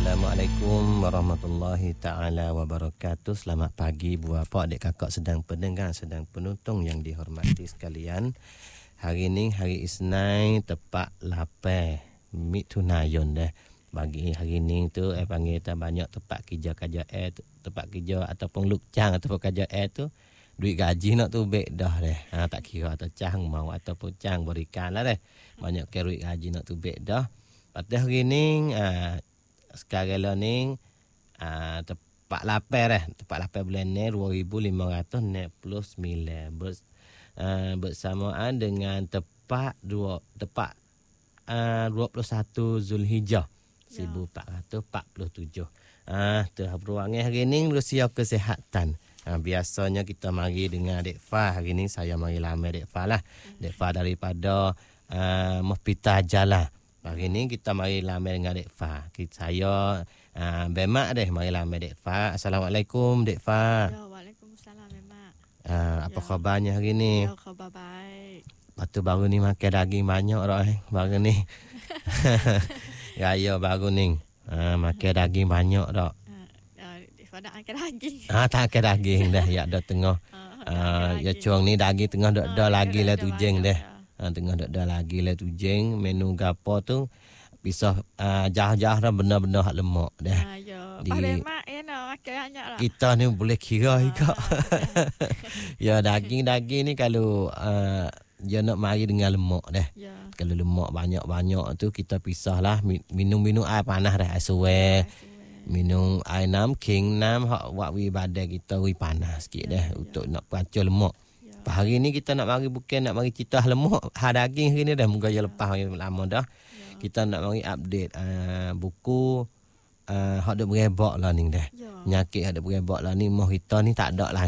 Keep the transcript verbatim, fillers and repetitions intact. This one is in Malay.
Assalamualaikum warahmatullahi ta'ala wabarakatuh. Selamat pagi buat pak, adik kakak sedang pendengar, sedang penonton yang dihormati sekalian. Hari ini hari Isnin tepat lapan Mitunayon dah. Bagi hari ini tu eh panggil tak banyak tempat kerja kerja air, tempat kerja ataupun lukcang ataupun kerja air tu duit gaji nak tu baik dah deh. Ha, tak kira atau cang mau ataupun cang berikan lah deh. Banyak ke duit gaji nak tu baik dah. Pada hari ni uh, sekarang lah ni uh, tepat lapan dah. Tepat lapan bulan ni dua ribu lima ratus enam puluh sembilan Bers, uh, bersamaan dengan tepat dua tepat uh, dua puluh satu Zulhijjah seribu empat ratus empat puluh tujuh. Ah, tu beruangnya hari ni Rusia Kesihatan. Ha, biasanya kita mari dengan Dek Fa. Hari ni saya mari lamai Dek Fa lah. Dek Fa daripada uh, Hospital Jala. Hari ni kita mari lamai dengan Dek Fa. Kita, saya uh, Bemak deh mari lamai Dek Fa. Assalamualaikum Dek Fa. Ya, waalaikumsalam Bemak. Uh, apa ya. Khabarnya hari ni? Ya, khabar baik. Lepas tu baru ni makan daging banyak dah eh. Baru ni. Raya baru ni. Uh, makan daging banyak dah. Pada makan daging. Ah, tak makan daging dah. Ya, dah tengah. Ah, ya cuang ni daging tengah dah dah lagi lah tujeng dah. Ah, tengah dah dah lagi lah tujeng. Menu gapo tu pisah ah, jah-jah dah benar-benar hak lemak dah. Ah, ya. Di mak ya nak makan banyak lah. Kita ni boleh kira juga. Ya, daging-daging ni kalau ah, dia nak mari dengan lemak dah. Ya. Kalau lemak banyak-banyak tu kita pisahlah minum-minum air panas dah, air suai. Minum air enam king enam hak buat wi badan kita wi panas sikit dah ya, untuk ya. Nak peracun lemak. Ya. Hari ni kita nak mari bukan nak mari cerita lemak, ha daging hari ni dah muka ya. Lepas lama dah. Ya. Kita nak mari update uh, buku uh, hak dak berebak lah ni dah. Ya. Penyakit hak dak berebak lah ni moh kita ni tak ada lah.